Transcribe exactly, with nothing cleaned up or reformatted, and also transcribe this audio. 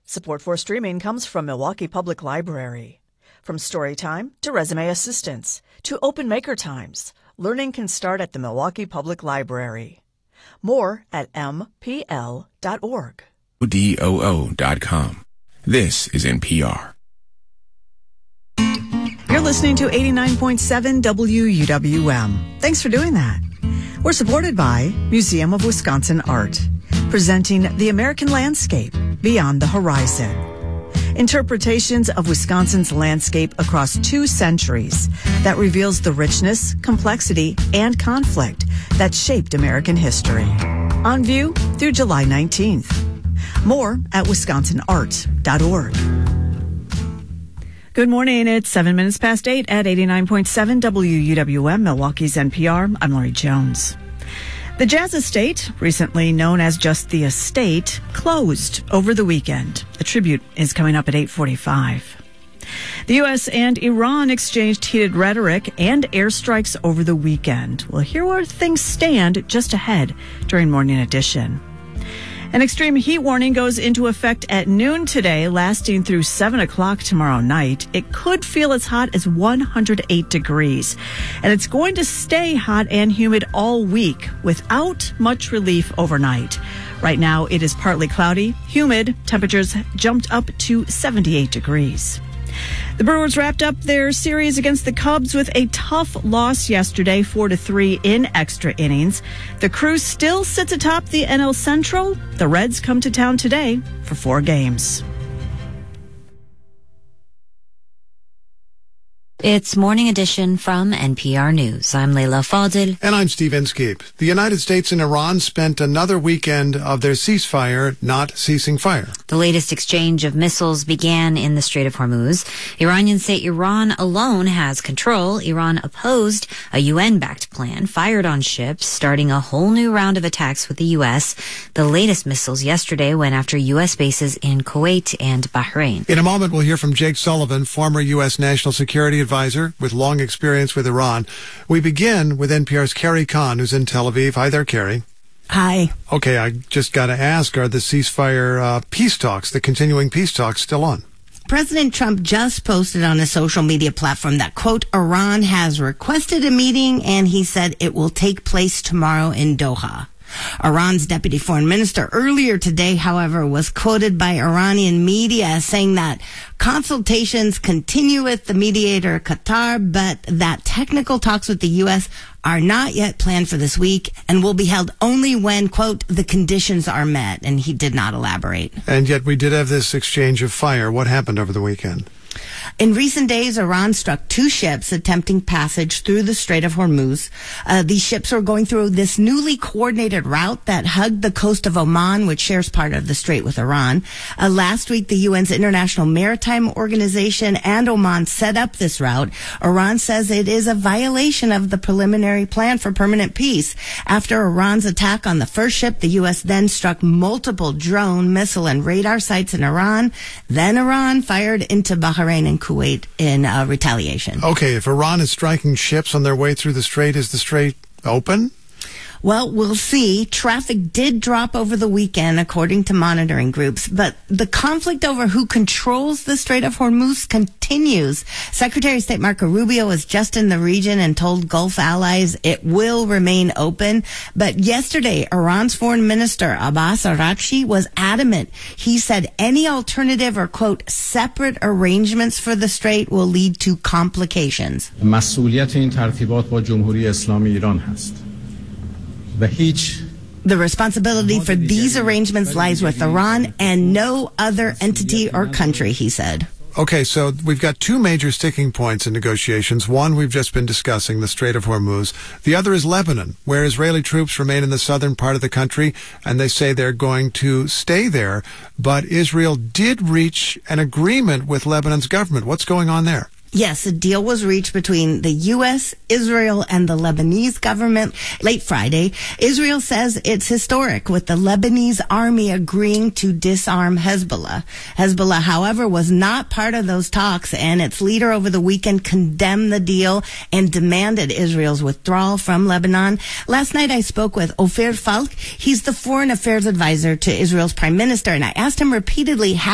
Support for streaming comes from Milwaukee Public Library. From Storytime to Resume Assistance to Open Maker Times, learning can start at the Milwaukee Public Library. More at m p l dot org. D O O dot com. This is N P R. You're listening to eighty-nine point seven W U W M. Thanks for doing that. We're supported by Museum of Wisconsin Art, presenting The American Landscape Beyond the Horizon. Interpretations of Wisconsin's landscape across two centuries that reveals the richness, complexity, and conflict that shaped American history. On view through July nineteenth. More at wisconsin art dot org. Good morning. It's seven minutes past eight at eighty-nine point seven W U W M, Milwaukee's N P R. I'm Lori Jones. The Jazz Estate, recently known as just the Estate, closed over the weekend. The tribute is coming up at eight forty-five. The U S and Iran exchanged heated rhetoric and airstrikes over the weekend. We'll hear where things stand just ahead during Morning Edition. An extreme heat warning goes into effect at noon today, lasting through seven o'clock tomorrow night. It could feel as hot as one hundred eight degrees, and it's going to stay hot and humid all week without much relief overnight. Right now, it is partly cloudy, humid. Temperatures jumped up to seventy-eight degrees. The Brewers wrapped up their series against the Cubs with a tough loss yesterday, four to three in extra innings. The Crew still sits atop the N L Central. The Reds come to town today for four games. It's Morning Edition from N P R News. I'm Leila Fadil. And I'm Steve Inskeep. The United States and Iran spent another weekend of their ceasefire not ceasing fire. The latest exchange of missiles began in the Strait of Hormuz. Iranians say Iran alone has control. Iran opposed a U N-backed plan, fired on ships, starting a whole new round of attacks with the U S. The latest missiles yesterday went after U S bases in Kuwait and Bahrain. In a moment, we'll hear from Jake Sullivan, former U S National Security Advisor with long experience with Iran. We begin with N P R's Carrie Kahn, who's in Tel Aviv. Hi there, Carrie. Hi. Okay, I just got to ask, are the ceasefire uh, peace talks, the continuing peace talks, still on? President Trump just posted on a social media platform that, quote, Iran has requested a meeting, and he said it will take place tomorrow in Doha. Iran's deputy foreign minister earlier today, however, was quoted by Iranian media saying that consultations continue with the mediator Qatar, but that technical talks with the U S are not yet planned for this week and will be held only when, quote, the conditions are met. And he did not elaborate. And yet we did have this exchange of fire. What happened over the weekend? In recent days, Iran struck two ships attempting passage through the Strait of Hormuz. Uh, these ships were going through this newly coordinated route that hugged the coast of Oman, which shares part of the strait with Iran. Uh, last week, the U N's International Maritime Organization and Oman set up this route. Iran says it is a violation of the preliminary plan for permanent peace. After Iran's attack on the first ship, the U S then struck multiple drone, missile, and radar sites in Iran. Then Iran fired into Bahrain and Kuwait in uh, retaliation. Okay, if Iran is striking ships on their way through the strait, is the strait open? Well, we'll see. Traffic did drop over the weekend, according to monitoring groups, but the conflict over who controls the Strait of Hormuz continues. Secretary of State Marco Rubio was just in the region and told Gulf allies it will remain open. But yesterday, Iran's foreign minister, Abbas Araghchi, was adamant. He said any alternative or, quote, separate arrangements for the strait will lead to complications. مسئولیت این ترتیبات با جمهوری اسلامی ایران هست. The responsibility for these arrangements lies with Iran and no other entity or country, he said. Okay, so we've got two major sticking points in negotiations. One we've just been discussing, the Strait of Hormuz. The other is Lebanon, where Israeli troops remain in the southern part of the country, and they say they're going to stay there. But Israel did reach an agreement with Lebanon's government. What's going on there? Yes, a deal was reached between the U S, Israel, and the Lebanese government late Friday. Israel says it's historic, with the Lebanese army agreeing to disarm Hezbollah. Hezbollah, however, was not part of those talks, and its leader over the weekend condemned the deal and demanded Israel's withdrawal from Lebanon. Last night I spoke with Ofer Falk. He's the foreign affairs advisor to Israel's prime minister, and I asked him repeatedly how